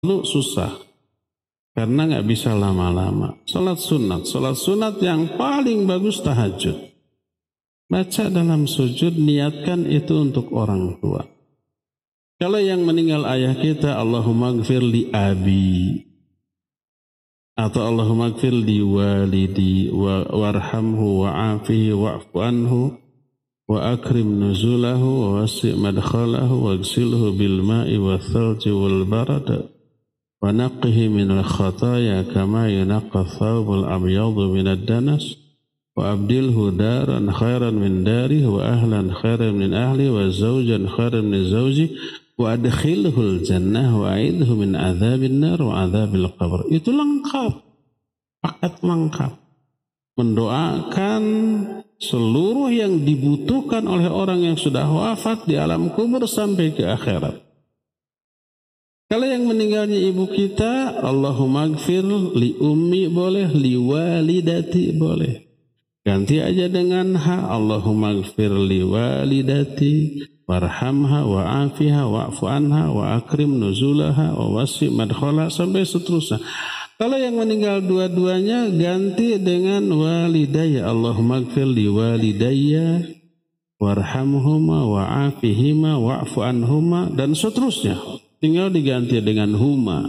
Lu susah karena nggak bisa lama-lama. Salat sunat yang paling bagus tahajud. Baca dalam sujud, niatkan itu untuk orang tua. Kalau yang meninggal ayah kita, Allahumma gfir li abi, atau Allahumma gfir li walidi warhamhu wa'afihi wa'fu anhu wa akrim nuzulahu wa wasi' madkhalahu wa gsilhu bil ma'i wa thalji wal barada wa naqqihi minal khataya kama yunaqqa thawbul abyadu minad danas wa abdilhu daran khairan min dari wa ahlan khairan min ahli wa zawjan khairan min zawji wa adkhilhul jannah wa a'idhu min azabin nar wa azabil qabr. Itu lengkap, paket lengkap. Mendoakan seluruh yang dibutuhkan oleh orang yang sudah wafat di alam kubur sampai ke akhirat. Kalau yang meninggalnya ibu kita, Allahumma gfir li ummi boleh, li walidati boleh. Ganti aja dengan ha, Allahumma gfir li walidati warhamha wa'afiha wa'fu anha wa akrim nuzulaha wa wasi' madkhala sampai seterusnya. Kalau yang meninggal dua-duanya ganti dengan walidayya, Allahumma gfir li walidayya warhamhuma wa'afihima wa'fu anhuma dan seterusnya. Tinggal diganti dengan huma.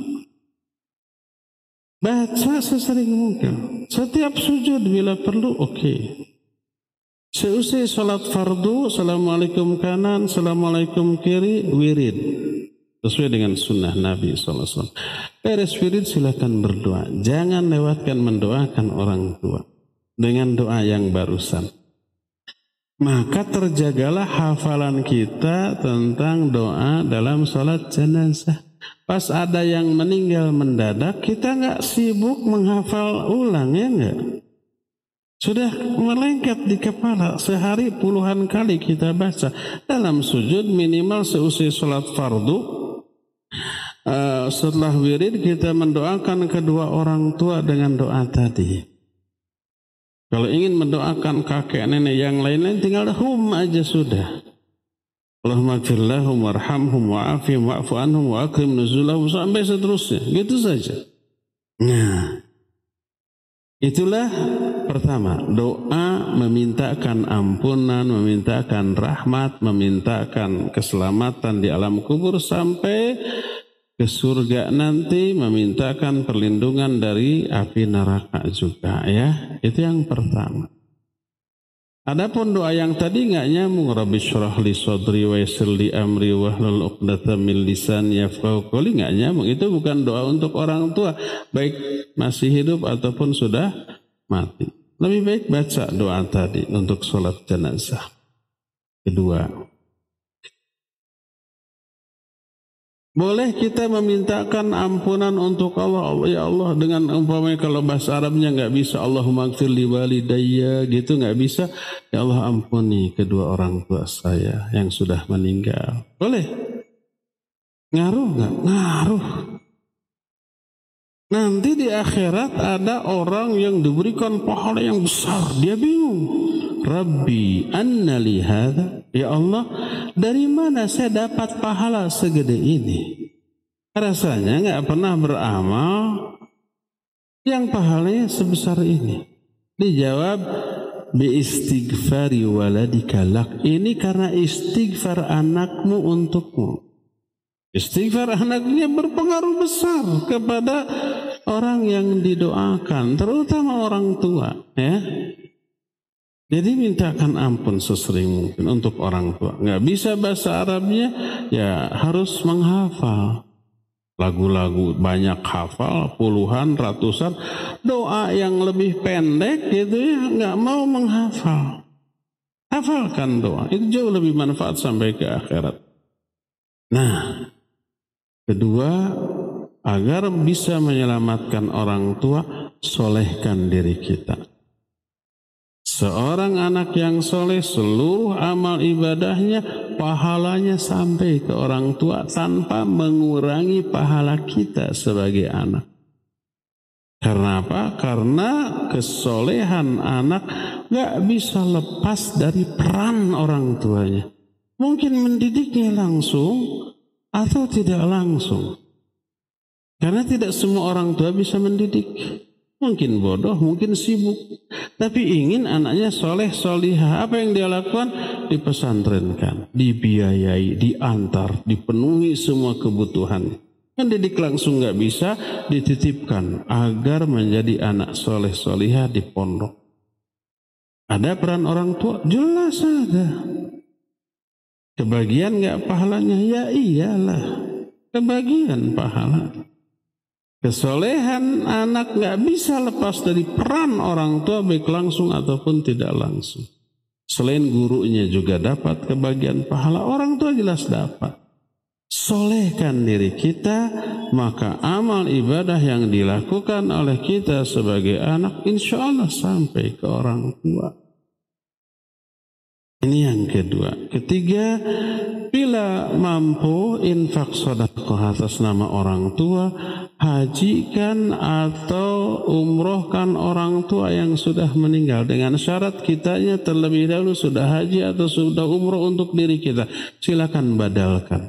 Baca sesering mungkin. Setiap sujud bila perlu, oke. Seusai salat fardu, assalamualaikum kanan, assalamualaikum kiri, wirid. Sesuai dengan sunnah Nabi SAW. Beres wirid silakan berdoa. Jangan lewatkan mendoakan orang tua dengan doa yang barusan. Maka terjagalah hafalan kita tentang doa dalam salat jenazah. Pas ada yang meninggal mendadak, kita nggak sibuk menghafal ulang, ya nggak? Sudah melengket di kepala, sehari puluhan kali kita baca. Dalam sujud minimal seusai salat fardu, setelah wirid kita mendoakan kedua orang tua dengan doa tadi. Kalau ingin mendoakan kakek nenek yang lain-lain tinggal hum aja sudah. Allahumma gfir lahum warhamhum wa'afihim wa'fu anhum wa akrim nuzulahum sampai seterusnya. Gitu saja. Nah, itulah pertama, doa memintakan ampunan, memintakan rahmat, memintakan keselamatan di alam kubur sampai ke surga nanti, memintakan perlindungan dari api neraka juga, ya. Itu yang pertama. Adapun doa yang tadi nggak nyambung, Rabbi syrah li sadri wa yassir li amri wahlul 'uqdatam min lisani yafqahu qawli, nggak nyambung. Itu bukan doa untuk orang tua, baik masih hidup ataupun sudah mati. Lebih baik baca doa tadi untuk sholat jenazah. Kedua, boleh kita memintakan ampunan untuk Allah. Ya Allah, dengan umpamanya kalau bahasa Arabnya nggak bisa, Allahumma gfir li walidayya gitu nggak bisa. Ya Allah, ampuni kedua orang tua saya yang sudah meninggal. Boleh. Ngaruh nggak? Ngaruh. Nanti di akhirat ada orang yang diberikan pahala yang besar. Dia bingung. Rabbi anna li hadha, ya Allah, dari mana saya dapat pahala segede ini? Rasanya nggak pernah beramal yang pahalanya sebesar ini. Dijawab bi istighfari waladika lak. Ini karena istighfar anakmu untukmu. Istighfar anaknya berpengaruh besar kepada orang yang didoakan, terutama orang tua, ya. Jadi mintakan ampun sesering mungkin untuk orang tua. Nggak bisa bahasa Arabnya, ya harus menghafal. Lagu-lagu banyak hafal, puluhan, ratusan. Doa yang lebih pendek gitu ya, nggak mau menghafal. Hafalkan doa, itu jauh lebih manfaat sampai ke akhirat. Nah, kedua, agar bisa menyelamatkan orang tua, solehkan diri kita. Seorang anak yang soleh, seluruh amal ibadahnya, pahalanya sampai ke orang tua tanpa mengurangi pahala kita sebagai anak. Karena apa? Karena kesolehan anak gak bisa lepas dari peran orang tuanya. Mungkin mendidiknya langsung atau tidak langsung. Karena tidak semua orang tua bisa mendidik. Mungkin bodoh, mungkin sibuk. Tapi ingin anaknya soleh, solihah. Apa yang dia lakukan? Dipesantrenkan, dibiayai, diantar, dipenuhi semua kebutuhan. Mendidik langsung nggak bisa, dititipkan agar menjadi anak soleh, solihah di pondok. Ada peran orang tua? Jelas ada. Kebagian nggak pahalanya? Ya iyalah, kebagian pahala. Kesolehan anak nggak bisa lepas dari peran orang tua baik langsung ataupun tidak langsung. Selain gurunya juga dapat kebagian pahala, orang tua jelas dapat. Solehkan diri kita, maka amal ibadah yang dilakukan oleh kita sebagai anak insya Allah sampai ke orang tua. Ini yang kedua. Ketiga, bila mampu infak sedekah atas nama orang tua, hajikan atau umrohkan orang tua yang sudah meninggal. Dengan syarat kitanya terlebih dahulu sudah haji atau sudah umroh untuk diri kita. Silakan badalkan.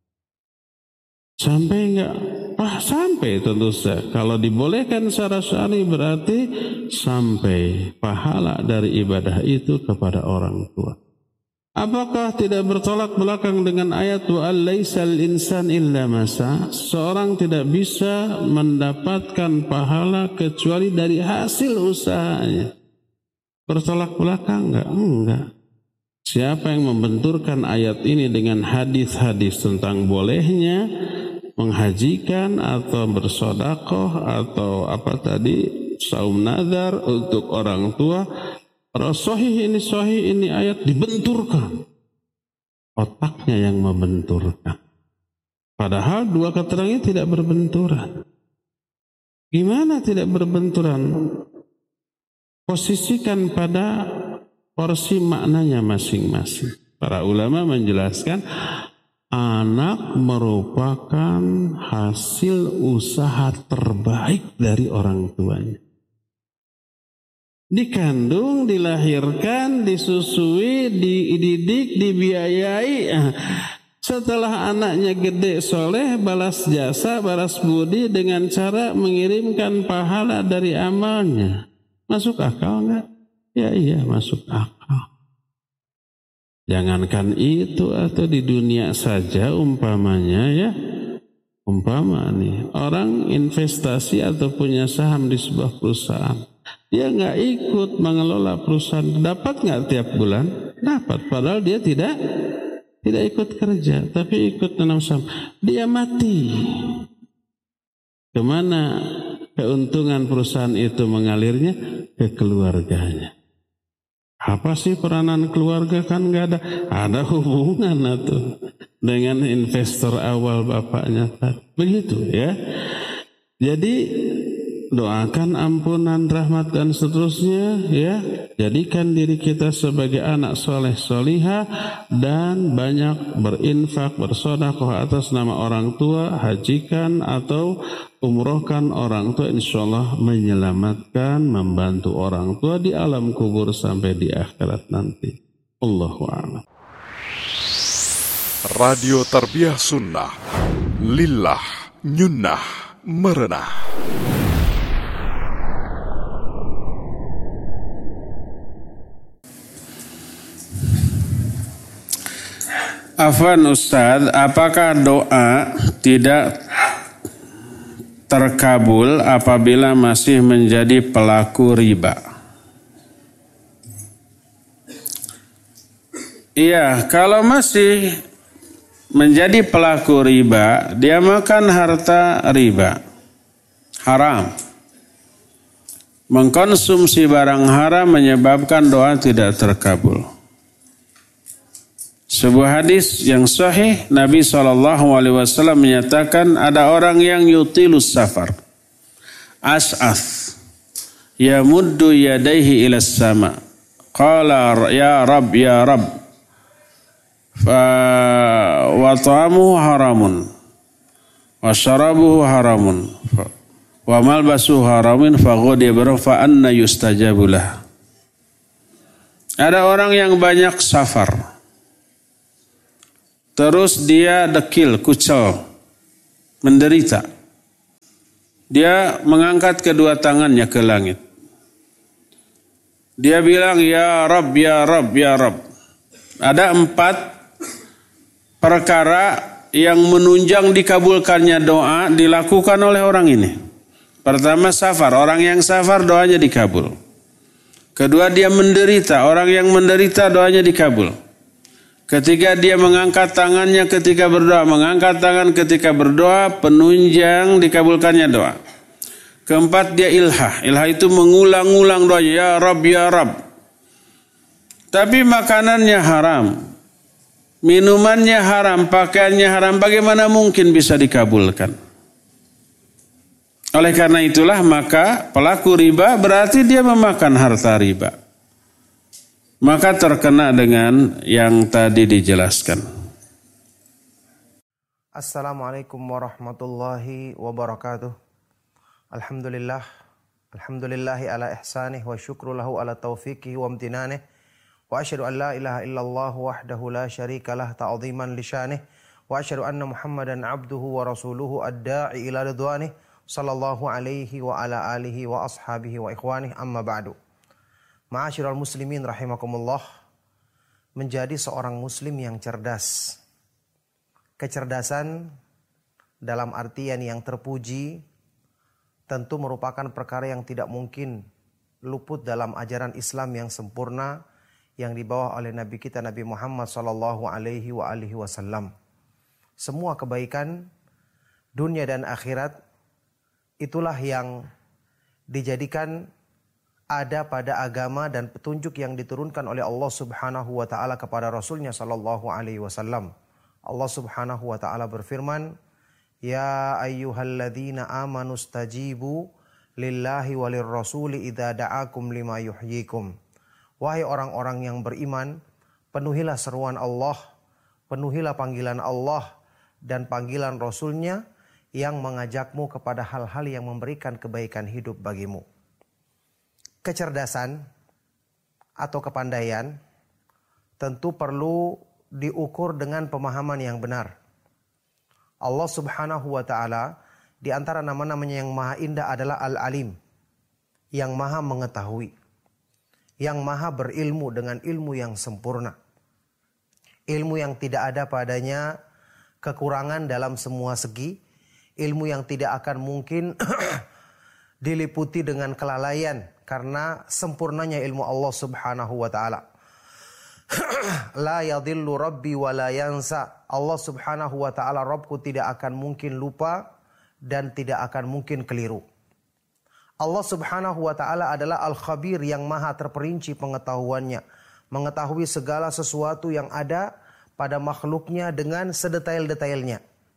Sampai enggak? Sampai tentu saja. Kalau dibolehkan secara syar'i berarti sampai pahala dari ibadah itu kepada orang tua. Apakah tidak bertolak belakang dengan ayat wa alaisal insan illa masa? Seorang tidak bisa mendapatkan pahala kecuali dari hasil usahanya. Bertolak belakang enggak? Enggak. Siapa yang membenturkan ayat ini dengan hadis-hadis tentang bolehnya menghajikan atau bersedekah atau saum nazar untuk orang tua, sahih ini ayat dibenturkan. Otaknya yang membenturkan. Padahal dua keterangan tidak berbenturan. Gimana tidak berbenturan? Posisikan pada porsi maknanya masing-masing. Para ulama menjelaskan anak merupakan hasil usaha terbaik dari orang tuanya. Dikandung, dilahirkan, disusui, dididik, dibiayai. Setelah anaknya gede soleh, balas jasa, balas budi dengan cara mengirimkan pahala dari amalnya. Masuk akal enggak? Ya iya masuk akal. Jangankan itu atau di dunia saja umpamanya ya. Umpama nih orang investasi atau punya saham di sebuah perusahaan. Dia nggak ikut mengelola perusahaan. Dapat nggak tiap bulan? Dapat. Padahal dia tidak ikut kerja. Tapi ikut menanam saham. Dia mati. Kemana keuntungan perusahaan itu mengalirnya? Ke keluarganya. Apa sih peranan keluarga? Kan nggak ada hubungan atau dengan investor awal bapaknya. Begitu ya. Jadi doakan ampunan, rahmat dan seterusnya ya. Jadikan diri kita sebagai anak soleh solihah dan banyak berinfak, bersedekah atas nama orang tua, hajikan atau umrohkan orang tua, insyaallah menyelamatkan, membantu orang tua di alam kubur sampai di akhirat nanti. Allahu a'lam. Radio Tarbiyah Sunnah, lillah, nyunnah, merenah. Afwan Ustaz, apakah doa tidak terkabul apabila masih menjadi pelaku riba? Iya, kalau masih menjadi pelaku riba, dia makan harta riba, haram. Mengkonsumsi barang haram menyebabkan doa tidak terkabul. Sebuah hadis yang sahih, Nabi SAW menyatakan ada orang yang yutilus safar, as'ath, yamuddu yadaihi ilas sama, qala ya Rab, ya Rab, wa ta'amuhu haramun, wa syarabuhu haramun, wa malbasuhu haramun, fa ghadiya bi fa anna yustajabulah. Ada orang yang banyak safar, terus dia dekil, kucel, menderita. Dia mengangkat kedua tangannya ke langit. Dia bilang, ya Rabb, ya Rabb, ya Rabb. Ada 4 perkara yang menunjang dikabulkannya doa dilakukan oleh orang ini. Pertama, safar. Orang yang safar doanya dikabul. Kedua, dia menderita. Orang yang menderita doanya dikabul. Ketiga, dia mengangkat tangannya ketika berdoa. Mengangkat tangan ketika berdoa, penunjang dikabulkannya doa. Keempat, dia ilhah. Ilhah itu mengulang-ulang doanya. Ya Rabb, ya Rabb. Tapi makanannya haram. Minumannya haram, pakaiannya haram. Bagaimana mungkin bisa dikabulkan? Oleh karena itulah maka pelaku riba berarti dia memakan harta riba. Maka terkena dengan yang tadi dijelaskan. Assalamualaikum warahmatullahi wabarakatuh. Alhamdulillah. Alhamdulillahi ala ihsanih wa syukru lahu ala taufiqihi wa amtinanih. Wa asyhadu an la ilaha illallah wahdahu la syarika lah ta'ziman li syanih. Wa asyhadu anna Muhammadan abduhu wa rasuluhu ad-da'i ila ridwanih. Sallallahu alaihi wa ala alihi wa ashabihi wa ikhwanih, amma ba'du. Ma'asyiral muslimin rahimakumullah. Menjadi seorang muslim yang cerdas. Kecerdasan dalam artian yang terpuji tentu merupakan perkara yang tidak mungkin luput dalam ajaran Islam yang sempurna yang dibawa oleh Nabi kita Nabi Muhammad sallallahu alaihi wa alihi wasallam. Semua kebaikan dunia dan akhirat itulah yang dijadikan ada pada agama dan petunjuk yang diturunkan oleh Allah Subhanahu wa taala kepada Rasulnya sallallahu alaihi wasallam. Allah Subhanahu wa taala berfirman, "Ya ayyuhalladzina amanu stajibu lillahi walir rasuli idza da'akum lima yuhyikum." Wahai orang-orang yang beriman, penuhilah seruan Allah, penuhilah panggilan Allah dan panggilan Rasulnya yang mengajakmu kepada hal-hal yang memberikan kebaikan hidup bagimu. Kecerdasan atau kepandaian tentu perlu diukur dengan pemahaman yang benar. Allah Subhanahu wa taala di antara nama-namanya yang maha indah adalah Al-Alim, yang maha mengetahui, yang maha berilmu dengan ilmu yang sempurna. Ilmu yang tidak ada padanya kekurangan dalam semua segi, ilmu yang tidak akan mungkin diliputi dengan kelalaian karena sempurnanya ilmu Allah Subhanahu wa taala. La yadhillu rabbi wa la yansa. Allah Subhanahu wa taala Rabbku tidak akan mungkin lupa dan tidak akan mungkin keliru. Allah Subhanahu wa taala adalah Al-Khabir yang maha terperinci pengetahuannya, mengetahui segala sesuatu yang ada pada makhluknya dengan sedetail-detailnya.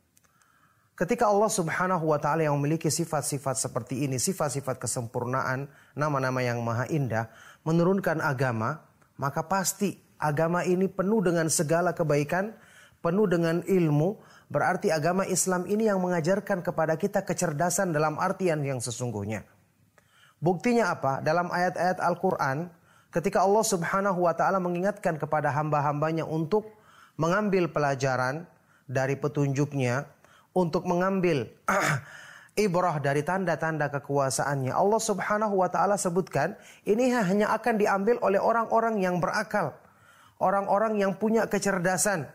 Ketika Allah Subhanahu wa taala yang memiliki sifat-sifat seperti ini, sifat-sifat kesempurnaan, nama-nama yang maha indah, menurunkan agama, maka pasti agama ini penuh dengan segala kebaikan, penuh dengan ilmu. Berarti agama Islam ini yang mengajarkan kepada kita kecerdasan dalam artian yang sesungguhnya. Buktinya apa? Dalam ayat-ayat Al-Quran, ketika Allah Subhanahu wa taala mengingatkan kepada hamba-hambanya untuk mengambil pelajaran dari petunjuknya, untuk mengambil ibrah dari tanda-tanda kekuasaannya, Allah Subhanahu wa taala sebutkan ini hanya akan diambil oleh orang-orang yang berakal, orang-orang yang punya kecerdasan.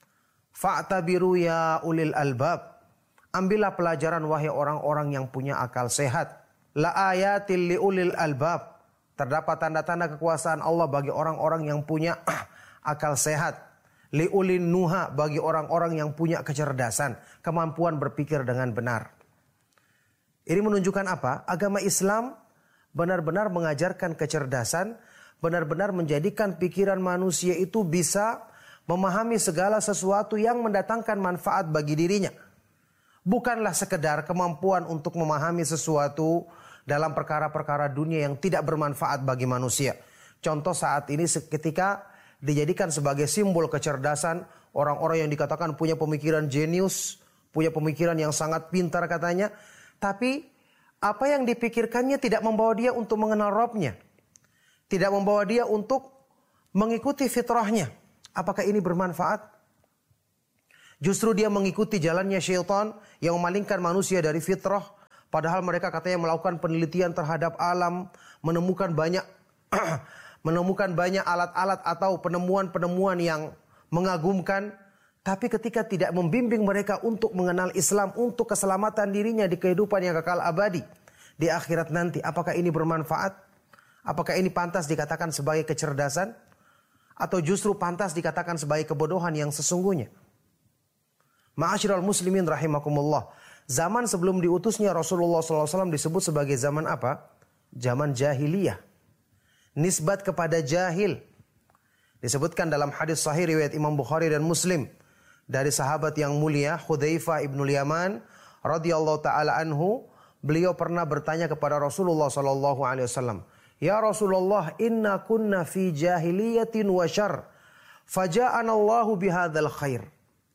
Fa'tabiru ya ulil albab. Ambillah pelajaran wahai orang-orang yang punya akal sehat. La ayatil li ulil albab. Terdapat tanda-tanda kekuasaan Allah bagi orang-orang yang punya akal sehat. Li ulin nuha, bagi orang-orang yang punya kecerdasan, kemampuan berpikir dengan benar. Ini menunjukkan apa? Agama Islam benar-benar mengajarkan kecerdasan, benar-benar menjadikan pikiran manusia itu bisa memahami segala sesuatu yang mendatangkan manfaat bagi dirinya. Bukanlah sekedar kemampuan untuk memahami sesuatu dalam perkara-perkara dunia yang tidak bermanfaat bagi manusia. Contoh saat ini ketika dijadikan sebagai simbol kecerdasan, orang-orang yang dikatakan punya pemikiran jenius, punya pemikiran yang sangat pintar katanya, tapi apa yang dipikirkannya tidak membawa dia untuk mengenal Rabb-nya, tidak membawa dia untuk mengikuti fitrahnya. Apakah ini bermanfaat? Justru dia mengikuti jalannya syaitan yang memalingkan manusia dari fitrah, Padahal mereka katanya melakukan penelitian terhadap alam, menemukan banyak alat-alat atau penemuan-penemuan yang mengagumkan. Tapi ketika tidak membimbing mereka untuk mengenal Islam, untuk keselamatan dirinya di kehidupan yang kekal abadi di akhirat nanti, apakah ini bermanfaat? Apakah ini pantas dikatakan sebagai kecerdasan? Atau justru pantas dikatakan sebagai kebodohan yang sesungguhnya? Ma'asyiral muslimin rahimakumullah. Zaman sebelum diutusnya Rasulullah SAW disebut sebagai zaman apa? Zaman jahiliyah. Nisbat kepada jahil. Disebutkan dalam hadis sahih riwayat Imam Bukhari dan Muslim dari sahabat yang mulia Hudzaifah ibnul Yaman radhiyallahu taala anhu, beliau pernah bertanya kepada Rasulullah SAW, "Ya Rasulullah, inna kunna fi jahiliyatin wa syarr, faja'ana Allahu bihadzal khair."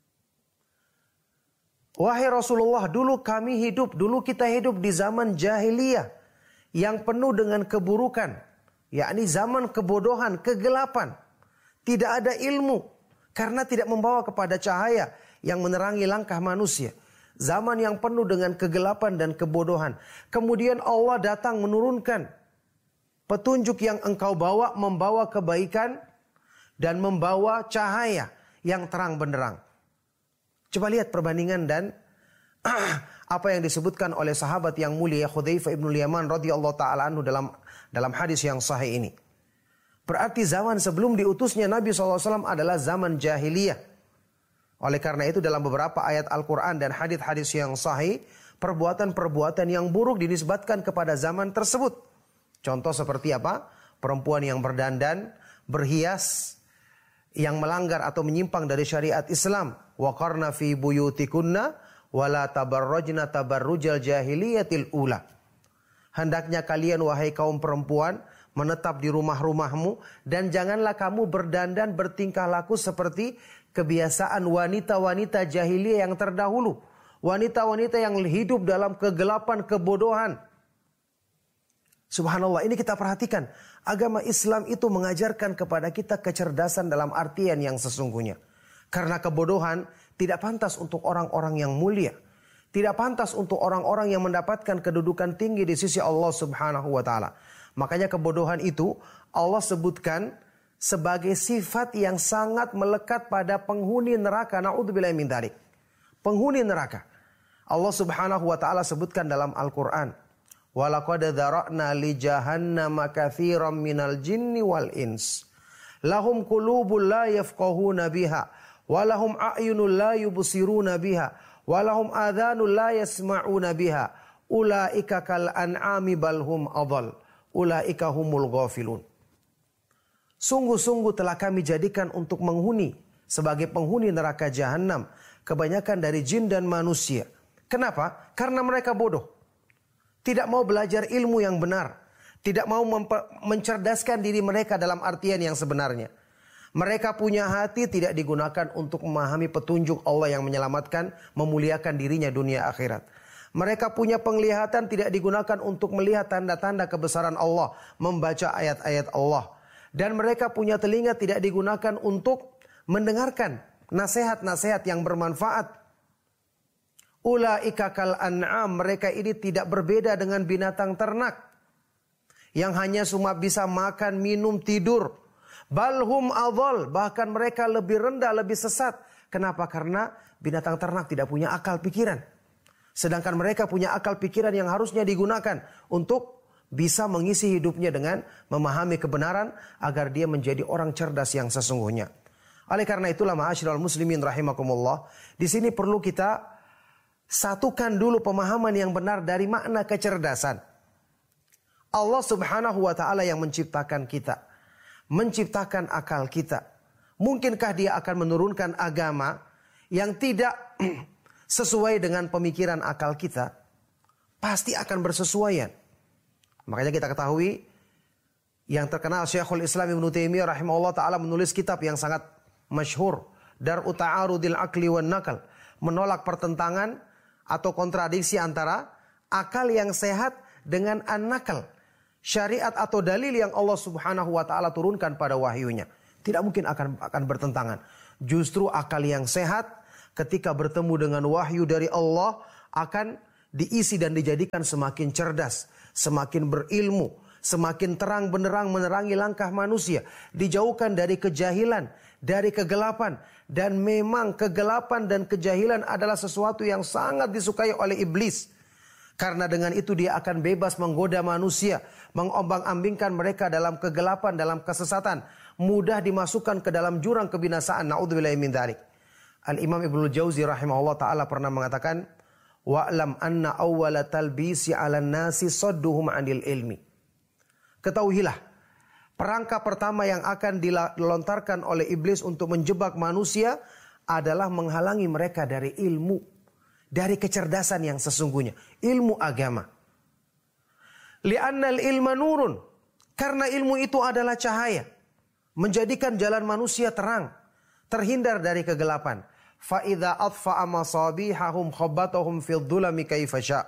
Wahai Rasulullah, dulu kita hidup di zaman jahiliyah yang penuh dengan keburukan, yakni zaman kebodohan, kegelapan. Tidak ada ilmu karena tidak membawa kepada cahaya yang menerangi langkah manusia. Zaman yang penuh dengan kegelapan dan kebodohan. Kemudian Allah datang menurunkan petunjuk yang engkau bawa, membawa kebaikan dan membawa cahaya yang terang benderang. Coba lihat perbandingan dan apa yang disebutkan oleh sahabat yang mulia Hudzaifah ibnul Yaman radhiyallahu taala anhu dalam hadis yang sahih ini. Berarti zaman sebelum diutusnya Nabi SAW adalah zaman jahiliyah. Oleh karena itu dalam beberapa ayat Al-Quran dan hadis-hadis yang sahih, perbuatan-perbuatan yang buruk dinisbatkan kepada zaman tersebut. Contoh seperti apa? Perempuan yang berdandan, berhias, yang melanggar atau menyimpang dari syariat Islam. Wa qarna fi buyutikunna wala tabarrajna tabarrujal jahiliyatil ula. Hendaknya kalian wahai kaum perempuan menetap di rumah-rumahmu dan janganlah kamu berdandan bertingkah laku seperti kebiasaan wanita-wanita jahiliyah yang terdahulu. Wanita-wanita yang hidup dalam kegelapan, kebodohan. Subhanallah, ini kita perhatikan. Agama Islam itu mengajarkan kepada kita kecerdasan dalam artian yang sesungguhnya. Karena kebodohan tidak pantas untuk orang-orang yang mulia. Tidak pantas untuk orang-orang yang mendapatkan kedudukan tinggi di sisi Allah Subhanahu wa taala. Makanya kebodohan itu Allah sebutkan sebagai sifat yang sangat melekat pada penghuni neraka. Na'udzubillahi min dzalik. Penghuni neraka. Allah Subhanahu wa taala sebutkan dalam Al-Qur'an, "Wa laqad dzara'na li jahannama katsiran minal jinni wal ins. Lahum qulubun la yafqahuna biha, wa lahum a'yunun la yubsiruna biha, wa lahum adhanun la yasma'una biha. Ulaika kal an'ami bal hum adall. Ulaika humul ghafilun." Sungguh-sungguh telah kami jadikan untuk menghuni sebagai penghuni neraka jahanam kebanyakan dari jin dan manusia. Kenapa? Karena mereka bodoh. Tidak mau belajar ilmu yang benar. Tidak mau mencerdaskan diri mereka dalam artian yang sebenarnya. Mereka punya hati tidak digunakan untuk memahami petunjuk Allah yang menyelamatkan, memuliakan dirinya dunia akhirat. Mereka punya penglihatan tidak digunakan untuk melihat tanda-tanda kebesaran Allah, membaca ayat-ayat Allah. Dan mereka punya telinga tidak digunakan untuk mendengarkan nasihat-nasihat yang bermanfaat. Ulaika kal an'am, mereka ini tidak berbeda dengan binatang ternak yang hanya cuma bisa makan, minum, tidur. Balhum adhal, bahkan mereka lebih rendah, lebih sesat. Kenapa? Karena binatang ternak tidak punya akal pikiran. Sedangkan mereka punya akal pikiran yang harusnya digunakan untuk bisa mengisi hidupnya dengan memahami kebenaran agar dia menjadi orang cerdas yang sesungguhnya. Oleh karena itulah ma'asyiral muslimin rahimakumullah, di sini perlu kita satukan dulu pemahaman yang benar dari makna kecerdasan. Allah Subhanahu wa taala yang menciptakan kita, menciptakan akal kita. Mungkinkah dia akan menurunkan agama yang tidak sesuai dengan pemikiran akal kita? Pasti akan bersesuaian. Makanya kita ketahui yang terkenal Syekhul Islam Ibnu Taimiyah rahimahullah taala menulis kitab yang sangat masyhur, Dar'u Ta'arudil Aqli wan Naql, menolak pertentangan atau kontradiksi antara akal yang sehat dengan an-naql, syariat atau dalil yang Allah Subhanahu wa taala turunkan pada wahyunya. Tidak mungkin akan bertentangan. Justru akal yang sehat ketika bertemu dengan wahyu dari Allah akan diisi dan dijadikan semakin cerdas, semakin berilmu, semakin terang benderang menerangi langkah manusia, dijauhkan dari kejahilan, dari kegelapan. Dan memang kegelapan dan kejahilan adalah sesuatu yang sangat disukai oleh iblis. Karena dengan itu dia akan bebas menggoda manusia, mengombang-ambingkan mereka dalam kegelapan, dalam kesesatan, mudah dimasukkan ke dalam jurang kebinasaan. Na'udzubillahi min dzalik. Al-Imam Ibnu Jauzi rahimahullah taala pernah mengatakan, wa'lam anna awwala talbisi 'alan nasi sadduhum 'anil ilmi. Ketahuilah, perangkap pertama yang akan dilontarkan oleh iblis untuk menjebak manusia adalah menghalangi mereka dari ilmu, dari kecerdasan yang sesungguhnya, ilmu agama. Li'annal ilma nurun, karena ilmu itu adalah cahaya, menjadikan jalan manusia terang, terhindar dari kegelapan. Fa idza atfa'a masabihahum khabbatahum fil dhulami kaifa sya'.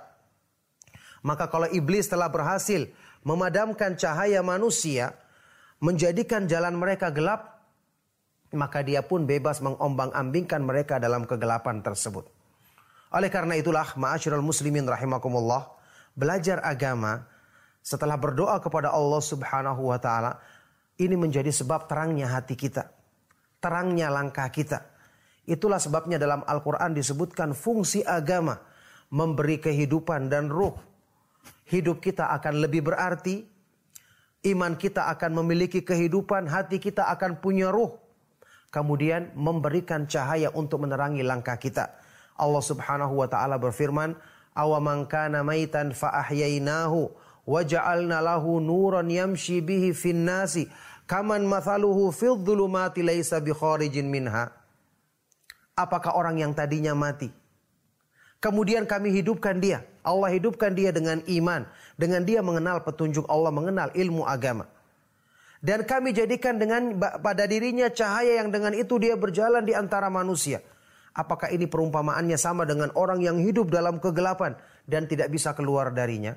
Maka kalau iblis telah berhasil memadamkan cahaya manusia, menjadikan jalan mereka gelap, maka dia pun bebas mengombang-ambingkan mereka dalam kegelapan tersebut. Oleh karena itulah, ma'asyiral muslimin rahimakumullah, belajar agama setelah berdoa kepada Allah Subhanahu wa taala, ini menjadi sebab terangnya hati kita, terangnya langkah kita. Itulah sebabnya dalam Al-Quran disebutkan fungsi agama memberi kehidupan dan ruh. Hidup kita akan lebih berarti, iman kita akan memiliki kehidupan, hati kita akan punya ruh. Kemudian memberikan cahaya untuk menerangi langkah kita. Allah Subhanahu wa taala berfirman, "Awaman kana maitan fa ahyainahu wa ja'alna lahu nuran yamshi bihi fin nasi kaman mathaluhu fil dhulumati laisa bi kharijin minha." Apakah orang yang tadinya mati, kemudian kami hidupkan dia, Allah hidupkan dia dengan iman, dengan dia mengenal petunjuk Allah, mengenal ilmu agama. Dan kami jadikan pada dirinya cahaya yang dengan itu dia berjalan di antara manusia. Apakah ini perumpamaannya sama dengan orang yang hidup dalam kegelapan dan tidak bisa keluar darinya?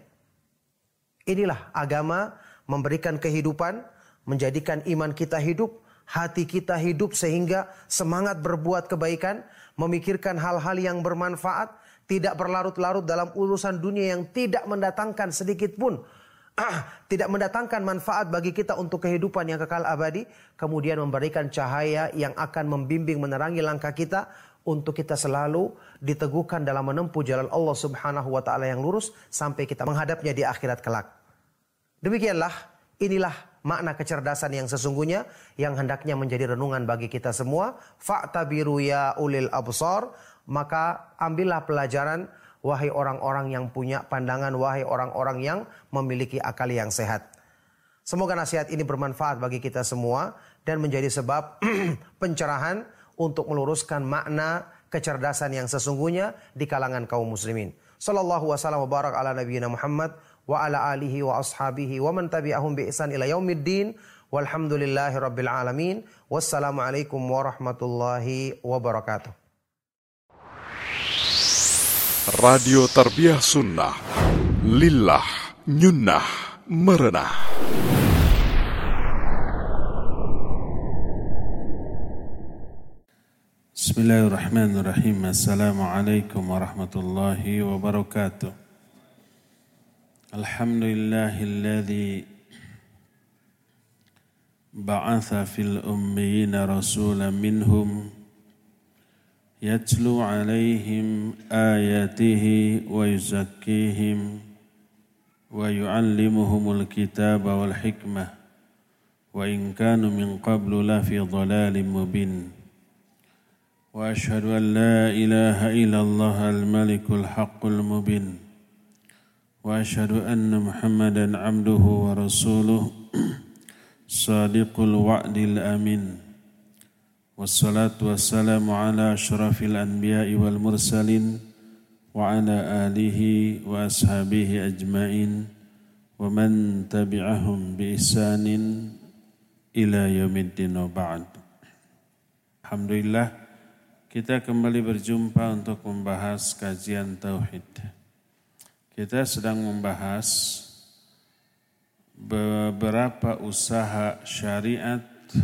Inilah agama memberikan kehidupan, menjadikan iman kita hidup, hati kita hidup sehingga semangat berbuat kebaikan, memikirkan hal-hal yang bermanfaat, tidak berlarut-larut dalam urusan dunia yang tidak mendatangkan sedikit pun, tidak mendatangkan manfaat bagi kita untuk kehidupan yang kekal abadi. Kemudian memberikan cahaya yang akan membimbing, menerangi langkah kita untuk kita selalu diteguhkan dalam menempuh jalan Allah Subhanahu wa taala yang lurus sampai kita menghadapnya di akhirat kelak. Demikianlah, inilah makna kecerdasan yang sesungguhnya yang hendaknya menjadi renungan bagi kita semua. Fa'tabiru ya ulil absar, maka ambillah pelajaran wahai orang-orang yang punya pandangan, wahai orang-orang yang memiliki akal yang sehat. Semoga nasihat ini bermanfaat bagi kita semua dan menjadi sebab pencerahan untuk meluruskan makna kecerdasan yang sesungguhnya di kalangan kaum muslimin. Sallallahu wasallam wa barak ala nabiyyina Muhammad wa ala alihi wa ashabihi wa man tabi'ahum bi ihsan ila yaumiddin walhamdulillahi rabbil alamin. Wassalamualaikum warahmatullahi wabarakatuh. Radio Tarbiyah Sunnah, lillah, nyunnah, merenah. Bismillahirrahmanirrahim. Assalamualaikum warahmatullahi wabarakatuh. Alhamdulillahilladzi ba'atha fil ummiyina rasulan minhum yatlu alaihim ayatihi wa yuzakkihim wa yu'allimuhumul kitaba wal hikmah wa in kanu min qablu lafi dhalalin mubin. Wa ashhadu an la ilaha illallah al-malikul haqqul mubin. Wa ashhadu anna Muhammadan abduhu wa rasuluh sadiqul wa'dil amin. Wassalatu wassalamu ala asyrafil anbiya'i wal mursalin wa ala alihi wa ashabihi ajma'in wa man tabi'ahum bi ihsanin ila yaumiddin wa ba'd. Alhamdulillah, kita kembali berjumpa untuk membahas kajian tauhid. Kita sedang membahas beberapa usaha syariat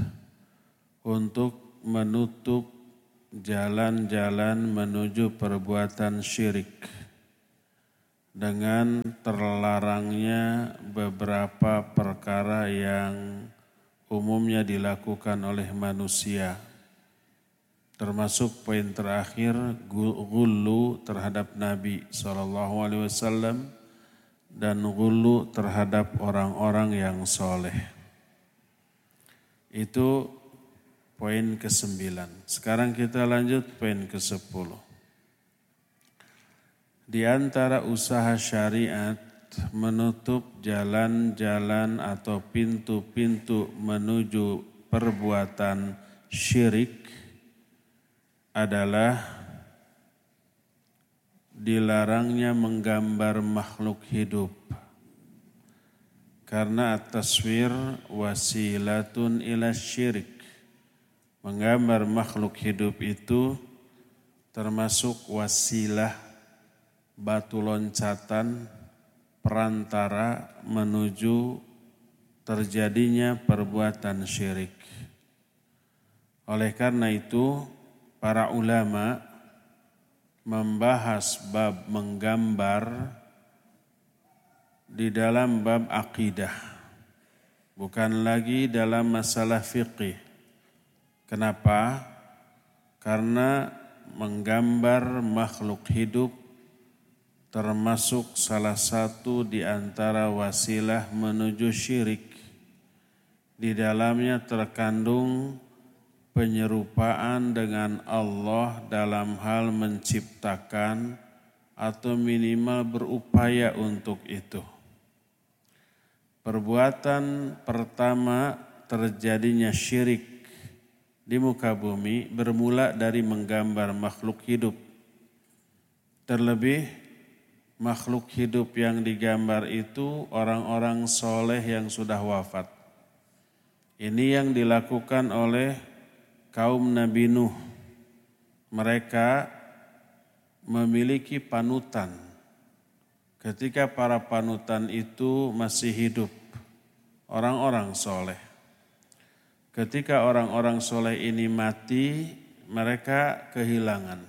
untuk menutup jalan-jalan menuju perbuatan syirik. dengan terlarangnya beberapa perkara yang umumnya dilakukan oleh manusia. Termasuk poin terakhir, ghullu terhadap Nabi SAW dan ghullu terhadap orang-orang yang soleh. Itu poin ke-9. Sekarang kita lanjut poin ke-10. Di antara usaha syariat menutup jalan-jalan atau pintu-pintu menuju perbuatan syirik adalah dilarangnya menggambar makhluk hidup. Karena at-taswir wasilatun ila syirik. Menggambar makhluk hidup itu termasuk wasilah, batu loncatan, perantara menuju terjadinya perbuatan syirik. Oleh karena itu, para ulama membahas bab menggambar di dalam bab akidah, bukan lagi dalam masalah fiqih. Kenapa? Karena menggambar makhluk hidup termasuk salah satu di antara wasilah menuju syirik. Di dalamnya terkandung penyerupaan dengan Allah dalam hal menciptakan atau minimal berupaya untuk itu. Perbuatan pertama terjadinya syirik di muka bumi bermula dari menggambar makhluk hidup. Terlebih makhluk hidup yang digambar itu orang-orang soleh yang sudah wafat. Ini yang dilakukan oleh kaum Nabi Nuh. Mereka memiliki panutan. Ketika para panutan itu masih hidup, orang-orang soleh. Ketika orang-orang soleh ini mati, mereka kehilangan.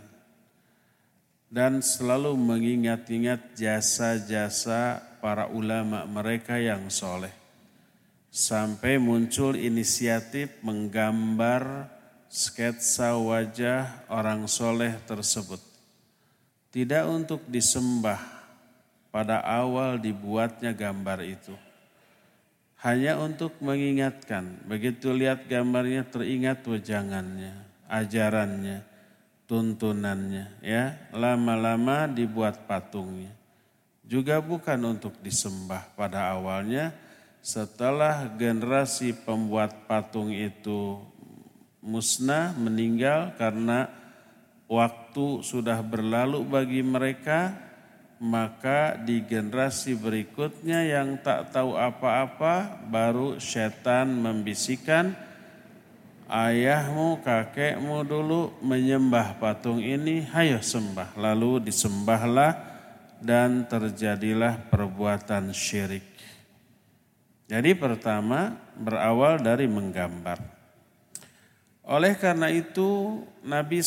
Dan selalu mengingat-ingat jasa-jasa para ulama mereka yang soleh. Sampai muncul inisiatif menggambar sketsa wajah orang soleh tersebut. Tidak untuk disembah, pada awal dibuatnya gambar itu. Hanya untuk mengingatkan, begitu lihat gambarnya teringat wejangannya, ajarannya, tuntunannya, ya, lama-lama dibuat patungnya. Juga bukan untuk disembah pada awalnya. Setelah generasi pembuat patung itu musnah, meninggal karena waktu sudah berlalu bagi mereka, maka di generasi berikutnya yang tak tahu apa-apa, baru setan membisikkan, ayahmu, kakekmu dulu menyembah patung ini, hayo sembah. Lalu disembahlah dan terjadilah perbuatan syirik. Jadi pertama berawal dari menggambar. Oleh karena itu Nabi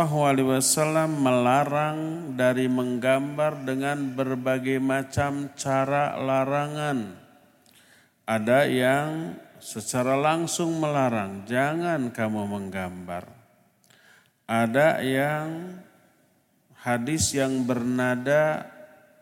SAW melarang dari menggambar dengan berbagai macam cara larangan. Ada yang secara langsung melarang, jangan kamu menggambar. Ada yang hadis yang bernada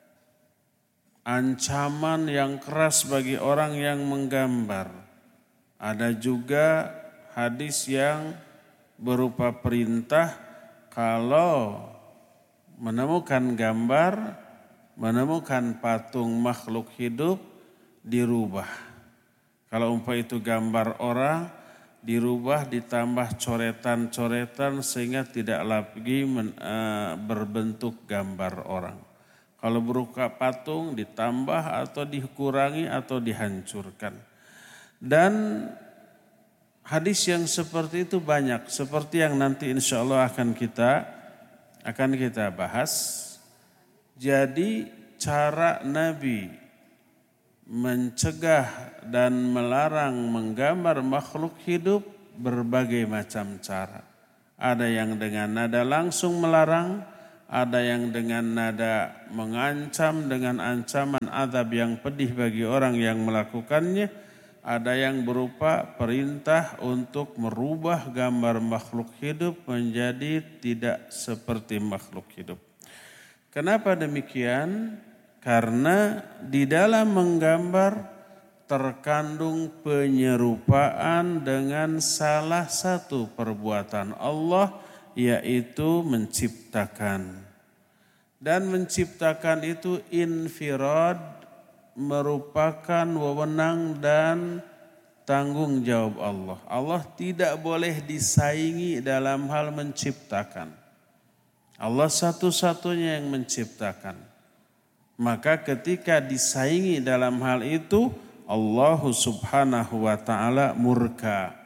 ancaman yang keras bagi orang yang menggambar. Ada juga hadis yang berupa perintah kalau menemukan gambar, menemukan patung makhluk hidup, dirubah. Kalau umpama itu gambar orang, dirubah ditambah coretan-coretan sehingga tidak lagi berbentuk gambar orang. Kalau berupa patung ditambah atau dikurangi atau dihancurkan. Dan hadis yang seperti itu banyak, seperti yang nanti insya Allah akan kita bahas. Jadi cara Nabi mencegah dan melarang menggambar makhluk hidup berbagai macam cara. Ada yang dengan nada langsung melarang, ada yang dengan nada mengancam dengan ancaman azab yang pedih bagi orang yang melakukannya, ada yang berupa perintah untuk merubah gambar makhluk hidup menjadi tidak seperti makhluk hidup. Kenapa demikian? Karena di dalam menggambar terkandung penyerupaan dengan salah satu perbuatan Allah, yaitu menciptakan. Dan menciptakan itu infirad, merupakan wewenang dan tanggung jawab Allah. Allah tidak boleh disaingi dalam hal menciptakan. Allah satu-satunya yang menciptakan. Maka ketika disaingi dalam hal itu, Allah subhanahu wa ta'ala murka.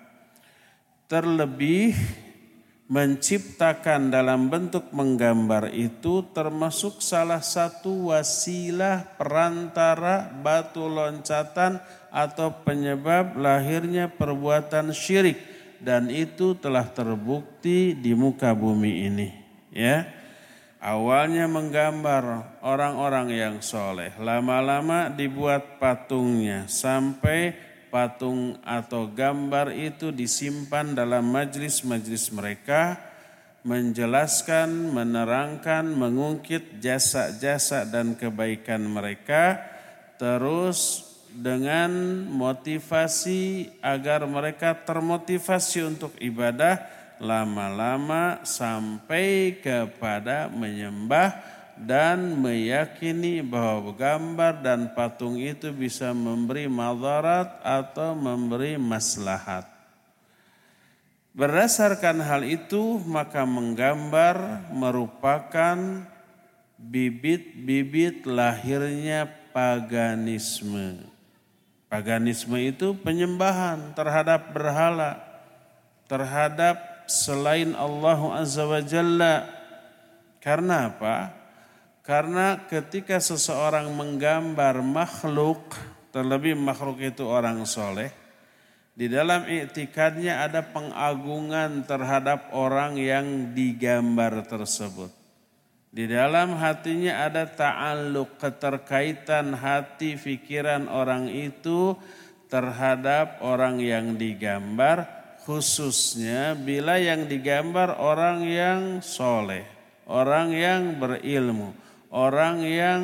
Terlebih menciptakan dalam bentuk menggambar itu termasuk salah satu wasilah perantara batu loncatan atau penyebab lahirnya perbuatan syirik, dan itu telah terbukti di muka bumi ini, ya. Awalnya menggambar orang-orang yang soleh, lama-lama dibuat patungnya sampai patung atau gambar itu disimpan dalam majlis-majlis mereka, menjelaskan, menerangkan, mengungkit jasa-jasa dan kebaikan mereka, terus dengan motivasi agar mereka termotivasi untuk ibadah, lama-lama sampai kepada menyembah dan meyakini bahwa gambar dan patung itu bisa memberi madarat atau memberi maslahat. Berdasarkan hal itu, maka menggambar merupakan bibit-bibit lahirnya paganisme. Paganisme itu penyembahan terhadap berhala, terhadap selain Allah Azza wa Jalla. Karena apa? Karena ketika seseorang menggambar makhluk, terlebih makhluk itu orang soleh, di dalam i'tikadnya ada pengagungan terhadap orang yang digambar tersebut. Di dalam hatinya ada ta'alluq, keterkaitan hati pikiran orang itu terhadap orang yang digambar, khususnya bila yang digambar orang yang soleh, orang yang berilmu, orang yang